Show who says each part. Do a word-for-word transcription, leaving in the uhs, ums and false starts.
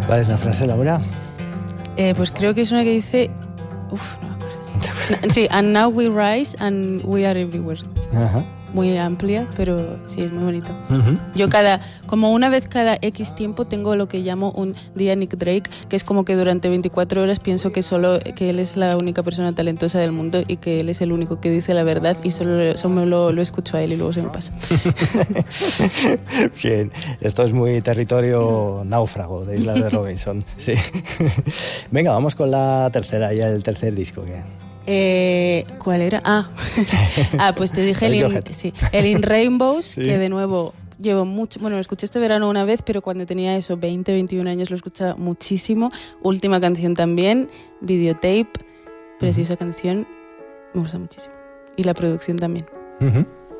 Speaker 1: ¿Cuál es la frase, Laura?
Speaker 2: Eh, pues creo que es una que dice... Uf, no me acuerdo. Sí, and now we rise and we are everywhere.
Speaker 1: Ajá.
Speaker 2: Muy amplia, pero sí, es muy bonito.
Speaker 1: Uh-huh.
Speaker 2: Yo cada, como una vez cada X tiempo tengo lo que llamo un día Nick Drake, que es como que durante veinticuatro horas pienso que solo que él es la única persona talentosa del mundo y que él es el único que dice la verdad y solo, solo lo, lo escucho a él y luego se me pasa.
Speaker 1: Bien, esto es muy territorio náufrago de Islas de Robinson. Sí. Venga, vamos con la tercera, ya el tercer disco. ¿Qué?
Speaker 2: Eh, ¿Cuál era? Ah, ah pues te dije el in, sí, el In Rainbows, sí. Que de nuevo llevo mucho, bueno, lo escuché este verano una vez, pero cuando tenía eso, veinte, veintiún años lo escuchaba muchísimo. Última canción también, Videotape, preciosa uh-huh. canción, me gusta muchísimo. Y la producción también.
Speaker 1: Uh-huh.